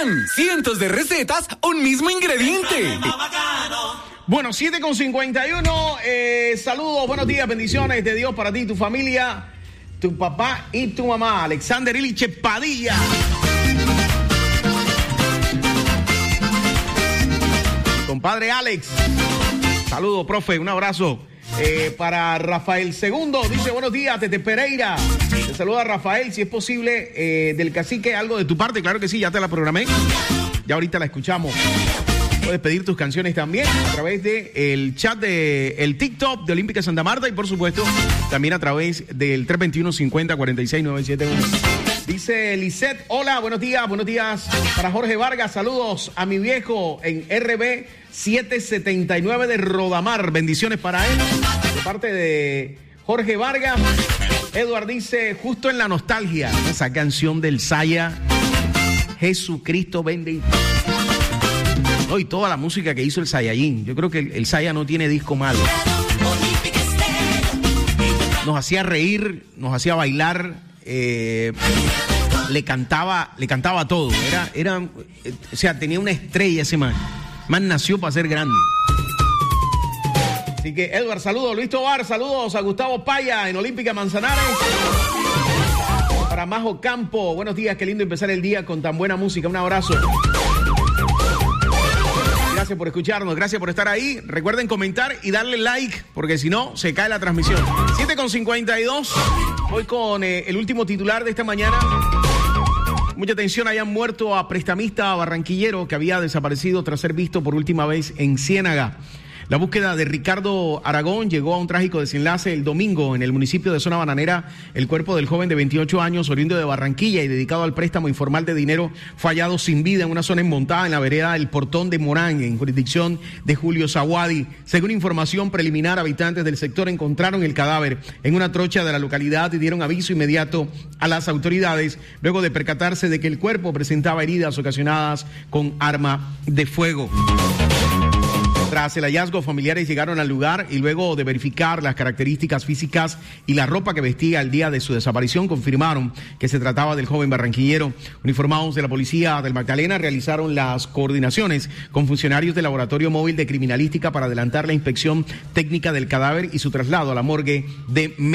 Pan, cientos de recetas, un mismo ingrediente. Bueno, 7:51. Saludos, buenos días, bendiciones de Dios para ti y tu familia, tu papá y tu mamá. Alexander Iliche Padilla. Compadre Alex. Saludos, profe, un abrazo. Para Rafael Segundo, dice buenos días desde Pereira. Te saluda Rafael, si es posible, del cacique, algo de tu parte. Claro que sí, ya te la programé. Ya ahorita la escuchamos. Puedes pedir tus canciones también a través del chat de el TikTok de Olímpica Santa Marta y por supuesto también a través del 321-50-46-971. Dice Lisette, hola, buenos días para Jorge Vargas, saludos a mi viejo en RB 779 de Rodamar, bendiciones para él, de parte de Jorge Vargas. Edward dice, justo en la nostalgia, esa canción del Saya, Jesucristo bendito. Y toda la música que hizo el Saiyajin. Yo creo que el Saya no tiene disco malo. Nos hacía reír, nos hacía bailar, le cantaba todo. O sea, tenía una estrella ese man. Man nació para ser grande. Así que, Edward, saludos. Luis Tobar, saludos a Gustavo Paya en Olímpica Manzanares. Para Majo Campo, buenos días, qué lindo empezar el día con tan buena música. Un abrazo. Gracias por escucharnos, gracias por estar ahí. Recuerden comentar y darle like, porque si no, se cae la transmisión. 7:52. Voy con el último titular de esta mañana. Mucha atención, hayan muerto a prestamista barranquillero que había desaparecido tras ser visto por última vez en Ciénaga. La búsqueda de Ricardo Aragón llegó a un trágico desenlace el domingo en el municipio de Zona Bananera. El cuerpo del joven de 28 años, oriundo de Barranquilla y dedicado al préstamo informal de dinero, fue hallado sin vida en una zona enmontada en la vereda El Portón de Morán, en jurisdicción de Julio Zawadi. Según información preliminar, habitantes del sector encontraron el cadáver en una trocha de la localidad y dieron aviso inmediato a las autoridades, luego de percatarse de que el cuerpo presentaba heridas ocasionadas con arma de fuego. Tras el hallazgo, familiares llegaron al lugar y luego de verificar las características físicas y la ropa que vestía el día de su desaparición, confirmaron que se trataba del joven barranquillero. Uniformados de la policía del Magdalena realizaron las coordinaciones con funcionarios del Laboratorio Móvil de Criminalística para adelantar la inspección técnica del cadáver y su traslado a la morgue de